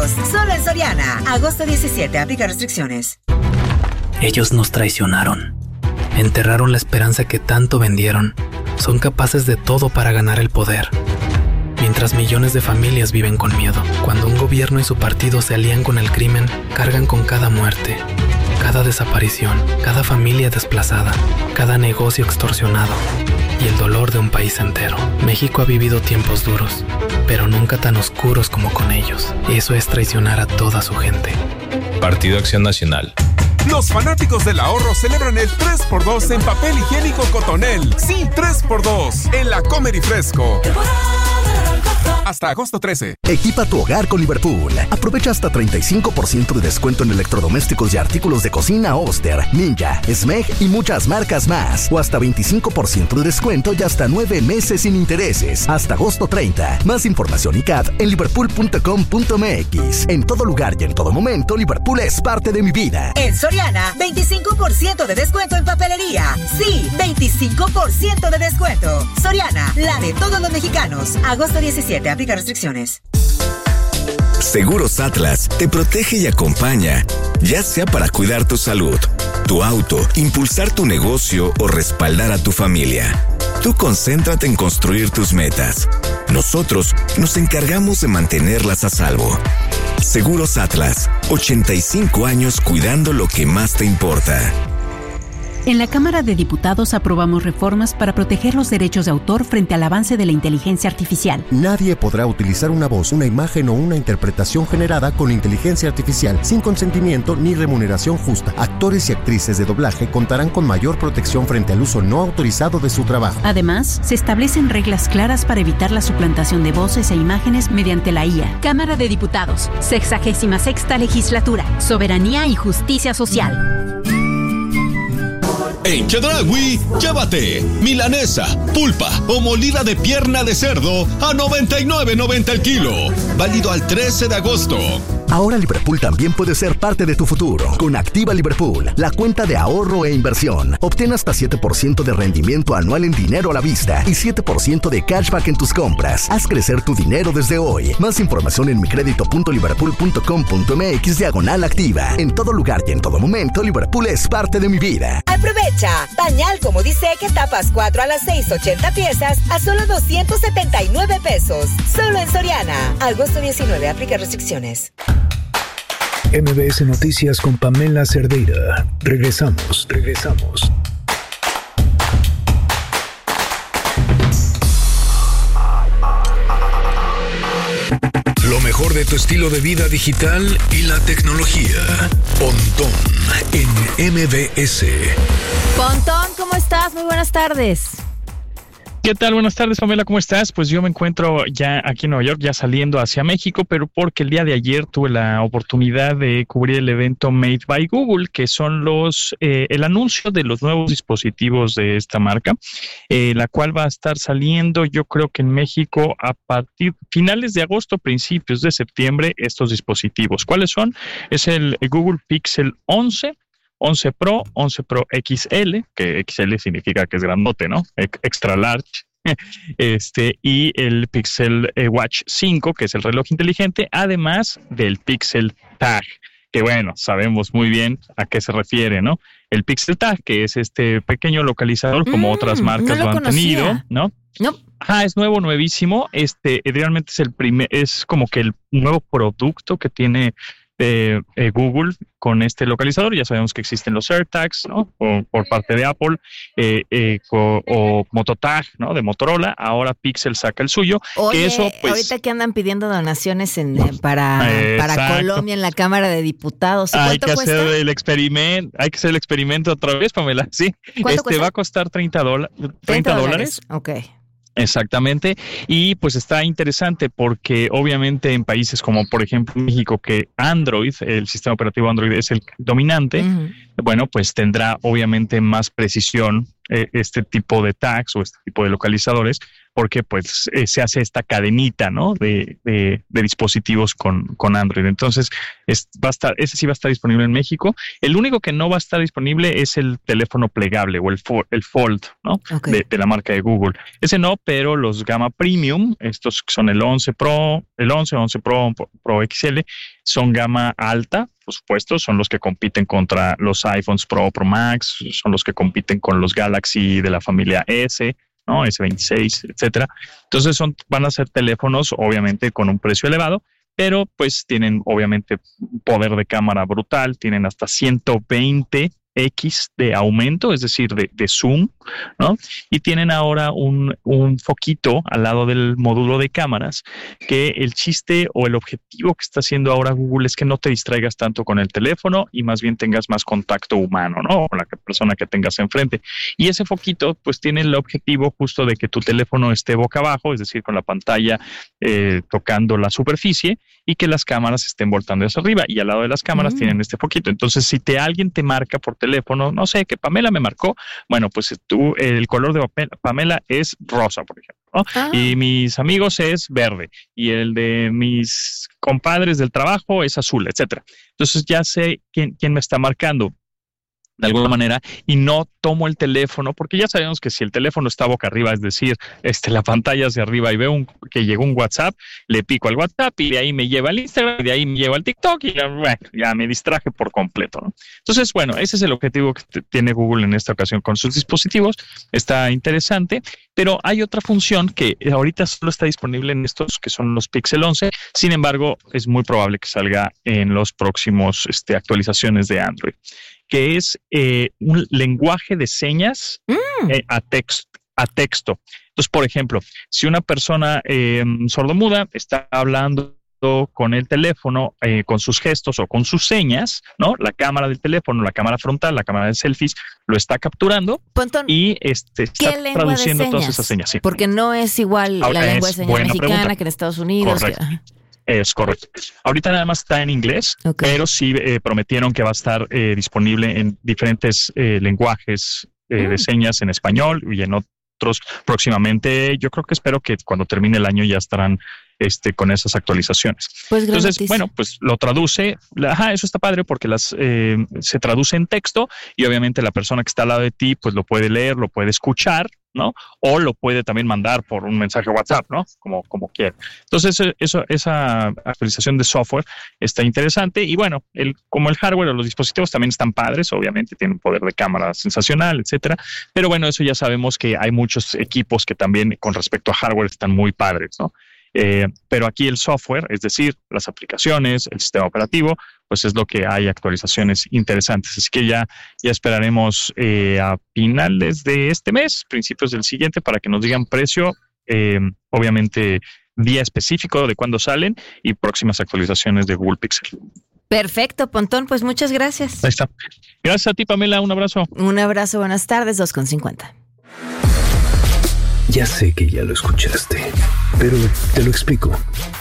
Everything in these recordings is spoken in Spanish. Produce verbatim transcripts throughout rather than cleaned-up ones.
dos. Solo en Soriana. Agosto diecisiete. Aplica restricciones. Ellos nos traicionaron. Enterraron la esperanza que tanto vendieron. Son capaces de todo para ganar el poder. Mientras millones de familias viven con miedo. Cuando un gobierno y su partido se alían con el crimen, cargan con cada muerte, cada desaparición, cada familia desplazada, cada negocio extorsionado y el dolor de un país entero. México ha vivido tiempos duros, pero nunca tan oscuros como con ellos. Eso es traicionar a toda su gente. Partido Acción Nacional. Los fanáticos del ahorro celebran el tres por dos en papel higiénico Cotonel. Sí, tres por dos en la Comer y Fresco. Hasta agosto trece. Equipa tu hogar con Liverpool. Aprovecha hasta treinta y cinco por ciento de descuento en electrodomésticos y artículos de cocina Oster, Ninja, Smeg y muchas marcas más. O hasta veinticinco por ciento de descuento y hasta nueve meses sin intereses. Hasta agosto treinta. Más información y C A D en liverpool punto com punto m x. En todo lugar y en todo momento, Liverpool es parte de mi vida. En Soriana, veinticinco por ciento de descuento en papelería. Sí, veinticinco por ciento de descuento. Soriana, la de todos los mexicanos. Agosto diecisiete. Aplica restricciones. Seguros Atlas te protege y acompaña, ya sea para cuidar tu salud, tu auto, impulsar tu negocio o respaldar a tu familia. Tú concéntrate en construir tus metas. Nosotros nos encargamos de mantenerlas a salvo. Seguros Atlas, ochenta y cinco años cuidando lo que más te importa. En la Cámara de Diputados aprobamos reformas para proteger los derechos de autor frente al avance de la inteligencia artificial. Nadie podrá utilizar una voz, una imagen o una interpretación generada con inteligencia artificial sin consentimiento ni remuneración justa. Actores y actrices de doblaje contarán con mayor protección frente al uso no autorizado de su trabajo. Además, se establecen reglas claras para evitar la suplantación de voces e imágenes mediante la I A. Cámara de Diputados, sexagésima sexta legislatura, soberanía y justicia social. En Chedraui, llévate milanesa, pulpa o molida de pierna de cerdo a noventa y nueve noventa el kilo. Válido al trece de agosto. Ahora Liverpool también puede ser parte de tu futuro. Con Activa Liverpool, la cuenta de ahorro e inversión. Obtén hasta siete por ciento de rendimiento anual en dinero a la vista y siete por ciento de cashback en tus compras. Haz crecer tu dinero desde hoy. Más información en micredito punto liverpool punto com punto m x diagonal activa. En todo lugar y en todo momento, Liverpool es parte de mi vida. Aprovecha. Pañal como dice que tapas cuatro a las seis, ochenta piezas a solo doscientos setenta y nueve pesos. Solo en Soriana. Agosto diecinueve. Aplica restricciones. M B S Noticias con Pamela Cerdeira. Regresamos, regresamos. Lo mejor de tu estilo de vida digital y la tecnología. Pontón en M B S. Pontón, ¿cómo estás? Muy buenas tardes. ¿Qué tal? Buenas tardes, Pamela, ¿cómo estás? Pues yo me encuentro ya aquí en Nueva York, ya saliendo hacia México, pero porque el día de ayer tuve la oportunidad de cubrir el evento Made by Google, que son los eh, el anuncio de los nuevos dispositivos de esta marca, eh, la cual va a estar saliendo, yo creo que en México a partir finales de agosto, principios de septiembre, estos dispositivos. ¿Cuáles son? Es el Google Pixel once, once Pro, once Pro X L, que X L significa que es grandote, ¿no? Extra large. Este, y el Pixel Watch cinco, que es el reloj inteligente, además del Pixel Tag, que bueno, sabemos muy bien a qué se refiere, ¿no? El Pixel Tag, que es este pequeño localizador, como mm, otras marcas no lo, lo han tenido, ¿no? No. Ah, es nuevo, nuevísimo. Este, realmente es el primer, es como que el nuevo producto que tiene Eh, eh, Google con este localizador. Ya sabemos que existen los AirTags, ¿no? O, por parte de Apple, eh, eh, o, o MotoTag, ¿no? De Motorola. Ahora Pixel saca el suyo. Oye, que eso, pues, ahorita que andan pidiendo donaciones en, para, para Colombia en la Cámara de Diputados. Hay que cuesta? hacer el experimento, hay que hacer el experimento otra vez, Pamela. Sí. ¿Cuánto este cuesta? Va a costar treinta dólares. Ok. Exactamente, y pues está interesante porque obviamente en países como por ejemplo México, que Android, el sistema operativo Android es el dominante, uh-huh. bueno, pues tendrá obviamente más precisión eh, este tipo de tags o este tipo de localizadores porque pues eh, se hace esta cadenita, ¿no? De, de, de dispositivos con, con Android. Entonces, es, va a estar, ese sí va a estar disponible en México. El único que no va a estar disponible es el teléfono plegable o el, el Fold, ¿no? Okay. De, de la marca de Google. Ese no, pero los Gama Premium, estos son el once Pro, el once, once Pro, Pro X L, son gama alta, por supuesto, son los que compiten contra los iPhones Pro, Pro Max, son los que compiten con los Galaxy de la familia S, ¿no? ese veintiséis, etcétera. Entonces son, van a ser teléfonos obviamente con un precio elevado, pero pues tienen obviamente poder de cámara brutal, tienen hasta ciento veinte X de aumento, es decir, de, de zoom, ¿no? Y tienen ahora un, un foquito al lado del módulo de cámaras, que el chiste o el objetivo que está haciendo ahora Google es que no te distraigas tanto con el teléfono y más bien tengas más contacto humano, ¿no? Con la persona que tengas enfrente. Y ese foquito pues tiene el objetivo justo de que tu teléfono esté boca abajo, es decir, con la pantalla eh, tocando la superficie, y que las cámaras estén voltando hacia arriba, y al lado de las cámaras mm. tienen este foquito. Entonces, si te alguien te marca por teléfono, no sé, que Pamela me marcó, bueno, pues tú, el color de Pamela es rosa, por ejemplo, ¿no? Ah. Y mis amigos es verde, y el de mis compadres del trabajo es azul, etcétera. Entonces ya sé quién, quién me está marcando de alguna manera, y no tomo el teléfono, porque ya sabemos que si el teléfono está boca arriba, es decir, este, la pantalla hacia arriba y veo un, que llegó un WhatsApp, le pico al WhatsApp y de ahí me lleva al Instagram, y de ahí me lleva al TikTok y ya, bueno, ya me distraje por completo, ¿no? Entonces, bueno, ese es el objetivo que t- tiene Google en esta ocasión con sus dispositivos. Está interesante, pero hay otra función que ahorita solo está disponible en estos que son los Pixel once. Sin embargo, es muy probable que salga en los próximos este, actualizaciones de Android, que es eh, un lenguaje de señas mm. eh, a, text, a texto. Entonces, por ejemplo, si una persona eh, sordomuda está hablando con el teléfono, eh, con sus gestos o con sus señas, ¿no? La cámara del teléfono, la cámara frontal, la cámara de selfies, lo está capturando Pontón, y este, está traduciendo todas esas señas. Sí. Porque no es igual Ahora, la lengua de señas mexicana pregunta. que en Estados Unidos. Correcto. Que... Es correcto. Ahorita nada más está en inglés, okay. pero sí eh, prometieron que va a estar eh, disponible en diferentes eh, lenguajes eh, mm. de señas en español y en otros próximamente. Yo creo que espero que cuando termine el año ya estarán este, con esas actualizaciones. Pues Entonces, noticia. bueno, pues lo traduce. Ajá, eso está padre porque las eh, se traduce en texto y obviamente la persona que está al lado de ti pues lo puede leer, lo puede escuchar, ¿no? O lo puede también mandar por un mensaje WhatsApp, ¿no? Como, como quiera. Entonces, eso, esa actualización de software está interesante. Y bueno, el, como el hardware o los dispositivos también están padres, obviamente tienen un poder de cámara sensacional, etcétera. Pero bueno, eso ya sabemos que hay muchos equipos que también con respecto a hardware están muy padres, ¿no? Eh, pero aquí el software, es decir, las aplicaciones, el sistema operativo, pues es lo que hay actualizaciones interesantes. Así que ya, ya esperaremos eh, a finales de este mes, principios del siguiente, para que nos digan precio, eh, obviamente día específico de cuándo salen y próximas actualizaciones de Google Pixel. Perfecto, Pontón, pues muchas gracias. Ahí está. Gracias a ti, Pamela, un abrazo. Un abrazo, buenas tardes, dos con cincuenta. Ya sé que ya lo escuchaste, pero te lo explico.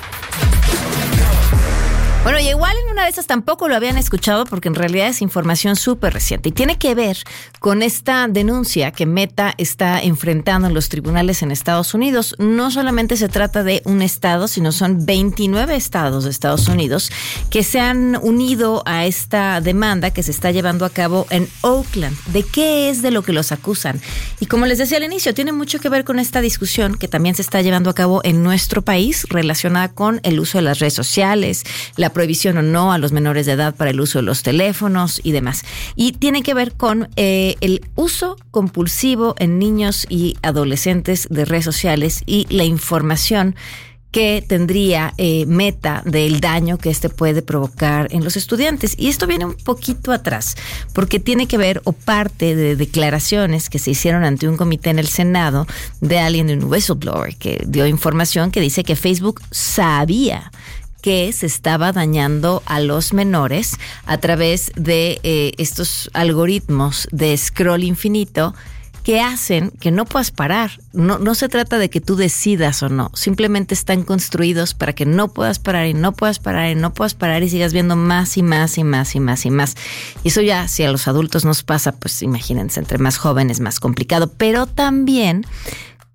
Bueno, y igual en una de esas tampoco lo habían escuchado porque en realidad es información súper reciente y tiene que ver con esta denuncia que Meta está enfrentando en los tribunales en Estados Unidos. No solamente se trata de un estado, sino son veintinueve estados de Estados Unidos que se han unido a esta demanda que se está llevando a cabo en Oakland. ¿De qué es de lo que los acusan? Y como les decía al inicio, tiene mucho que ver con esta discusión que también se está llevando a cabo en nuestro país relacionada con el uso de las redes sociales, la prohibición o no a los menores de edad para el uso de los teléfonos y demás. Y tiene que ver con eh, el uso compulsivo en niños y adolescentes de redes sociales y la información que tendría eh, Meta del daño que este puede provocar en los estudiantes. Y esto viene un poquito atrás, porque tiene que ver o parte de declaraciones que se hicieron ante un comité en el Senado de alguien, de un whistleblower, que dio información que dice que Facebook sabía que se estaba dañando a los menores a través de eh, estos algoritmos de scroll infinito que hacen que no puedas parar. No, no se trata de que tú decidas o no, simplemente están construidos para que no puedas parar y no puedas parar y no puedas parar y sigas viendo más y más y más y más y más. Y eso ya, si a los adultos nos pasa, pues imagínense, entre más jóvenes más complicado, pero también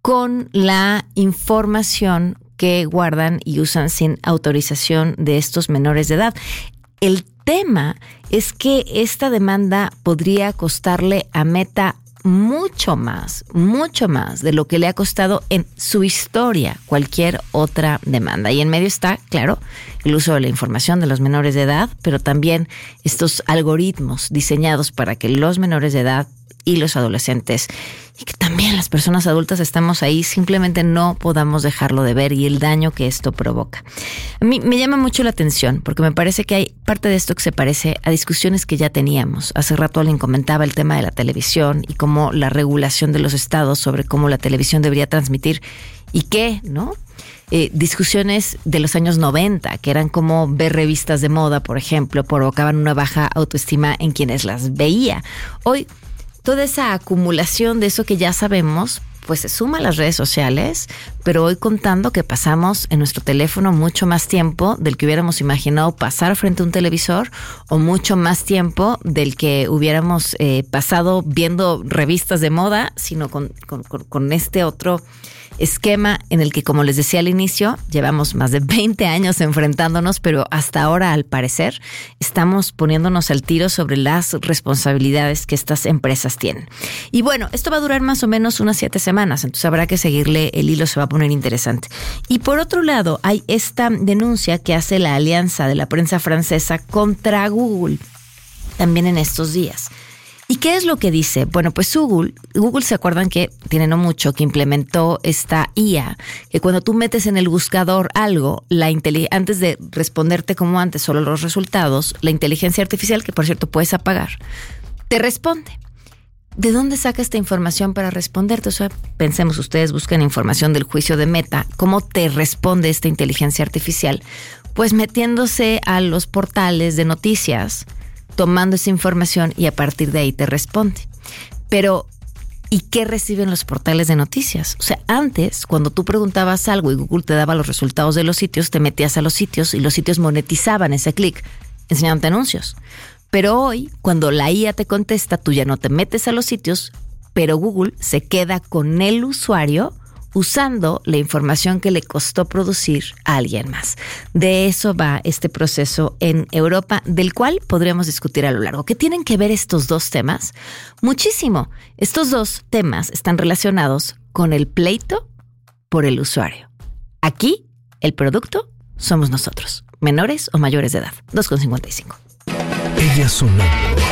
con la información que guardan y usan sin autorización de estos menores de edad. El tema es que esta demanda podría costarle a Meta mucho más, mucho más de lo que le ha costado en su historia cualquier otra demanda. Y en medio está, claro, el uso de la información de los menores de edad, pero también estos algoritmos diseñados para que los menores de edad y los adolescentes, y que también las personas adultas estamos ahí, simplemente no podamos dejarlo de ver y el daño que esto provoca. A mí me llama mucho la atención porque me parece que hay parte de esto que se parece a discusiones que ya teníamos. Hace rato alguien comentaba el tema de la televisión y cómo la regulación de los estados sobre cómo la televisión debería transmitir y qué, ¿no? Eh, discusiones de los años noventa, que eran como ver revistas de moda, por ejemplo, provocaban una baja autoestima en quienes las veía. Hoy, toda esa acumulación de eso que ya sabemos, pues se suma a las redes sociales, pero hoy contando que pasamos en nuestro teléfono mucho más tiempo del que hubiéramos imaginado pasar frente a un televisor o mucho más tiempo del que hubiéramos eh, pasado viendo revistas de moda, sino con, con, con, con este otro esquema en el que, como les decía al inicio, llevamos más de veinte años enfrentándonos, pero hasta ahora, al parecer, estamos poniéndonos al tiro sobre las responsabilidades que estas empresas tienen. Y bueno, esto va a durar más o menos unas siete semanas, entonces habrá que seguirle el hilo, se va a poner interesante. Y por otro lado, hay esta denuncia que hace la Alianza de la Prensa Francesa contra Google, también en estos días. ¿Y qué es lo que dice? Bueno, pues Google, Google se acuerdan que tiene no mucho que implementó esta I A, que cuando tú metes en el buscador algo, la inteligencia, antes de responderte como antes solo los resultados, la inteligencia artificial, que por cierto puedes apagar, te responde. ¿De dónde saca esta información para responderte? O sea, pensemos, ustedes buscan información del juicio de Meta, ¿cómo te responde esta inteligencia artificial? Pues metiéndose a los portales de noticias, tomando esa información y a partir de ahí te responde. Pero, ¿y qué reciben los portales de noticias? O sea, antes, cuando tú preguntabas algo y Google te daba los resultados de los sitios, te metías a los sitios y los sitios monetizaban ese clic, enseñándote anuncios. Pero hoy, cuando la I A te contesta, tú ya no te metes a los sitios, pero Google se queda con el usuario usando la información que le costó producir a alguien más. De eso va este proceso en Europa, del cual podríamos discutir a lo largo. ¿Qué tienen que ver estos dos temas? Muchísimo. Estos dos temas están relacionados con el pleito por el usuario. Aquí, el producto somos nosotros, menores o mayores de edad. dos con cincuenta y cinco. Ella sonando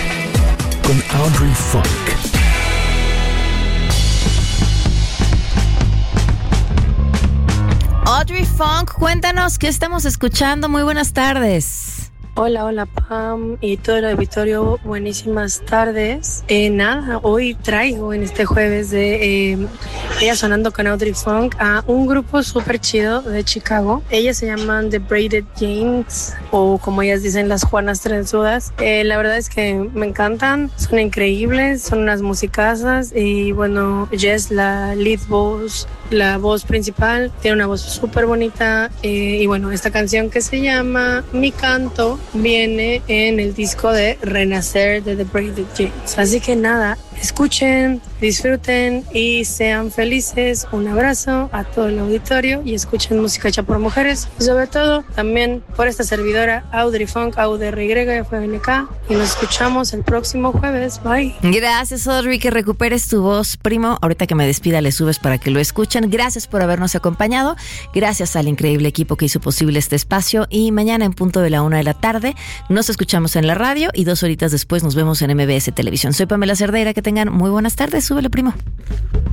con Audrey Funk. Audrey Funk, cuéntanos qué estamos escuchando. Muy buenas tardes. Hola, hola Pam y todo el auditorio, buenísimas tardes. Eh, nada, hoy traigo en este jueves de eh, Ella Sonando con Audrey Funk a un grupo súper chido de Chicago. Ellas se llaman The Braided Janes, o como ellas dicen, las Juanas Trenzudas. Eh, la verdad es que me encantan, son increíbles, son unas musicazas y bueno, Jess, la lead voz, la voz principal, tiene una voz súper bonita eh, y bueno, esta canción que se llama Mi Canto viene en el disco de Renacer de The Braided Janes. Así que nada, escuchen, disfruten y sean felices. Un abrazo a todo el auditorio y escuchen música hecha por mujeres y sobre todo también por esta servidora Audrey Funk, A U D R Y F N K, y nos escuchamos el próximo jueves. Bye. Gracias, Audrey, que recuperes tu voz, primo. Ahorita que me despida le subes para que lo escuchen. Gracias por habernos acompañado. Gracias al increíble equipo que hizo posible este espacio y mañana en punto de la una de la tarde nos escuchamos en la radio y dos horitas después nos vemos en M B S Televisión. Soy Pamela Cerdeira, que tengan muy buenas tardes. Súbele, primo.